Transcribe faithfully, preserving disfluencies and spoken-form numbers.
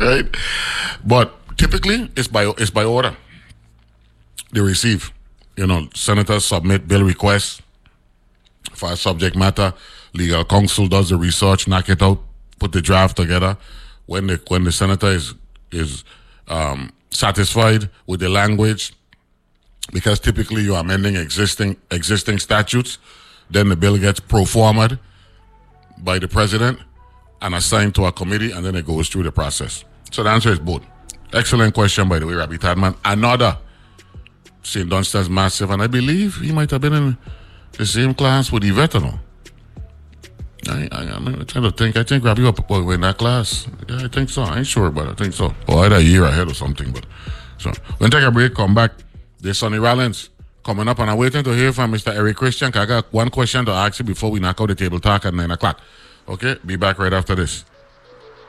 right? But typically, it's by it's by order. They receive, you know, senators submit bill requests for a subject matter. Legal counsel does the research, knock it out, put the draft together. When the when the senator is is um, satisfied with the language, because typically you're amending existing existing statutes, then the bill gets pro-formed by the president and assigned to a committee, and then it goes through the process. So the answer is both. Excellent question, by the way, Rabbi Tadman. Another Saint Dunstan's massive, and I believe he might have been in the same class with Yvette. No? I, I, I'm trying to think. I think Rabbi was in that class. Yeah, I think so. I ain't sure, but I think so. Or either a year ahead or something. But so when take a break, come back. There's Sonny Rollins coming up, and I'm waiting to hear from Mister Eric Christian. I got one question to ask you before we knock out the table talk at nine o'clock. Okay, be back right after this.